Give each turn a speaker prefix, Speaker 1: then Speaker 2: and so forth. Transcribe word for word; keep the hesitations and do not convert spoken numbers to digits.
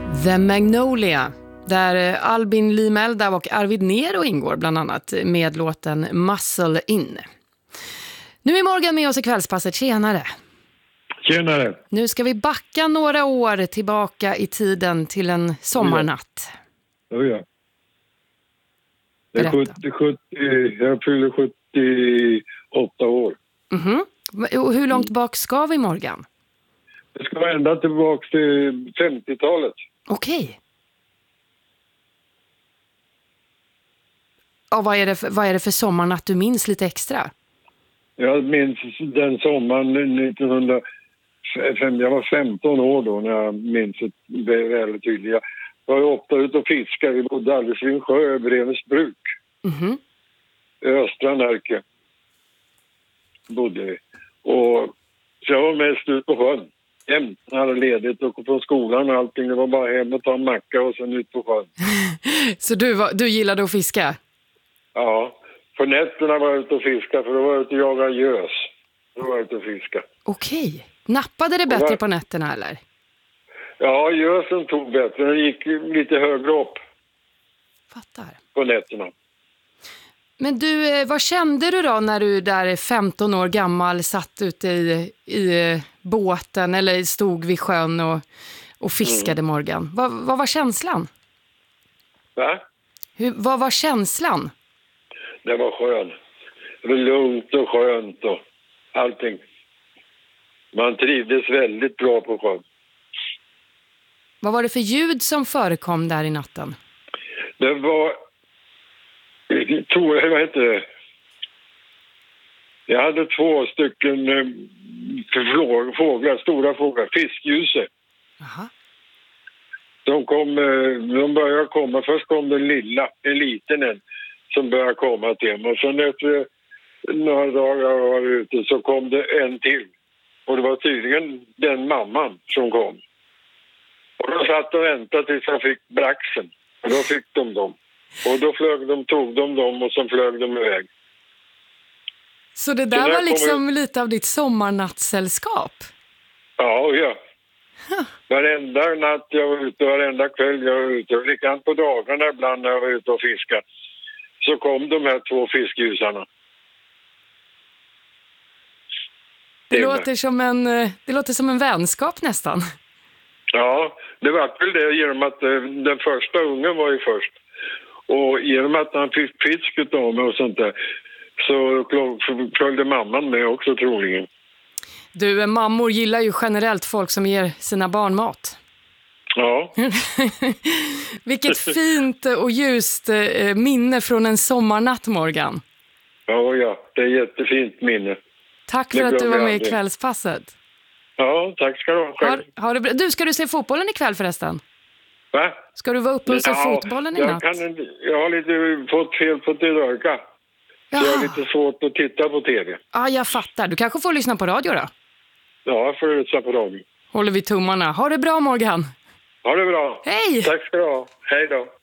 Speaker 1: The Magnolia, där Albin Limelda och Arvid Nero ingår bland annat med låten Muscle In. Nu är Morgan med oss i kvällspasset. Tjenare!
Speaker 2: Tjenare!
Speaker 1: Nu ska vi backa några år tillbaka i tiden till en sommarnatt.
Speaker 2: Ja, ja. Det är sjuttio, sjuttio, jag fyller sjuttioåtta år.
Speaker 1: Mhm. Och hur långt bak ska vi, Morgan?
Speaker 2: Det ska vara ända tillbaka till femtiotalet.
Speaker 1: Okej. Och vad är det för, vad är det för sommarnatt du minns lite extra?
Speaker 2: Jag minns den sommaren nittonhundrafem, jag var femton år då när jag minns det väldigt tydligt. Jag var ofta ute och fiskade, vi bodde alldeles vid en sjö över Brevens bruk.
Speaker 1: Mhm.
Speaker 2: I östra Närke bodde vi. Och så jag var mest ute på sjön. Jämt när jag hade ledigt och från skolan och allting. Det var bara hem och ta en macka och sen ut på sjön.
Speaker 1: Så du, var, du gillade att fiska?
Speaker 2: Ja, för nätterna var jag ute och fiska för då var jag ute och jagade gös. Då var jag ute och fiska.
Speaker 1: Okej. Nappade det bättre på nätterna eller?
Speaker 2: Ja, gösen tog bättre. Den gick lite högre upp.
Speaker 1: Fattar.
Speaker 2: På nätterna.
Speaker 1: Men du, vad kände du då när du där femton år gammal satt ute i, i båten eller stod vid sjön och, och fiskade, mm. Morgan? Vad, vad var känslan?
Speaker 2: Va?
Speaker 1: Hur, vad var känslan?
Speaker 2: Det var skönt. Det var lugnt och skönt och allting. Man trivdes väldigt bra på sjön.
Speaker 1: Vad var det för ljud som förekom där i natten?
Speaker 2: Det var... Jag tror, vad heter det? Jag hade två stycken eh, fåglar, stora fåglar, fiskljuse.
Speaker 1: Aha.
Speaker 2: De kom, eh, de började komma. Först kom den lilla, en liten en, som började komma till mig. Och sen efter några dagar jag var ute så kom det en till. Och det var tydligen den mamman som kom. Och de satt och väntade tills jag fick braxen. Och då fick de dem. Och då flög de, tog de dem och så flög de iväg.
Speaker 1: Så det där så var liksom kommer... lite av ditt sommarnattsällskap?
Speaker 2: Ja, ja. Huh. Varenda natt jag var ute, varenda kväll jag var ute. Likadant på dagarna ibland när jag var ute och fiskade. Så kom de här två fiskljusarna.
Speaker 1: Det låter som en, det låter som en vänskap nästan.
Speaker 2: Ja, det var väl det genom att den första ungen var ju först. Och genom att han fick fisk av mig och sånt där så följde mamman med också troligen.
Speaker 1: Du, mammor gillar ju generellt folk som ger sina barn mat.
Speaker 2: Ja.
Speaker 1: Vilket fint och ljust minne från en sommarnatt, Morgan.
Speaker 2: Ja, ja. Det är ett jättefint minne.
Speaker 1: Tack för att du var med i kvällspasset.
Speaker 2: Ja, tack ska du ha.
Speaker 1: Har, har du, du, ska du se fotbollen ikväll förresten?
Speaker 2: Va?
Speaker 1: Ska du vara uppe och se ja, fotbollen i
Speaker 2: jag
Speaker 1: natt?
Speaker 2: Kan, jag har lite fått fel på till öga. Jag har lite svårt att titta på tv.
Speaker 1: Ja, jag fattar. Du kanske får lyssna på radio då?
Speaker 2: Ja, jag får lyssna på radio.
Speaker 1: Håller vi tummarna. Ha det bra, Morgan.
Speaker 2: Ha det bra.
Speaker 1: Hej!
Speaker 2: Tack ska du ha. Hej då.